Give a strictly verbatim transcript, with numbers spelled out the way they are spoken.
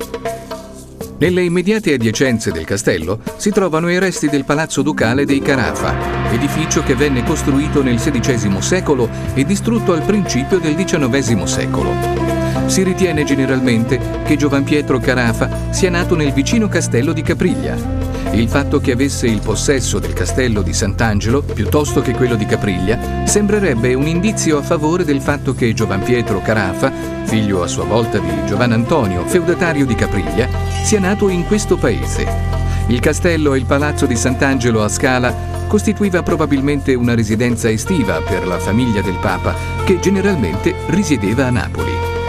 Nelle immediate adiacenze del castello si trovano i resti del Palazzo Ducale dei Carafa, edificio che venne costruito nel sedicesimo secolo e distrutto al principio del diciannovesimo secolo. Si ritiene generalmente che Giovanpietro Carafa sia nato nel vicino castello di Capriglia. Il fatto che avesse il possesso del castello di Sant'Angelo piuttosto che quello di Capriglia sembrerebbe un indizio a favore del fatto che Giovanpietro Carafa, figlio a sua volta di Giovanantonio, feudatario di Capriglia, sia nato in questo paese. Il castello e il palazzo di Sant'Angelo a Scala costituiva probabilmente una residenza estiva per la famiglia del Papa, che generalmente risiedeva a Napoli.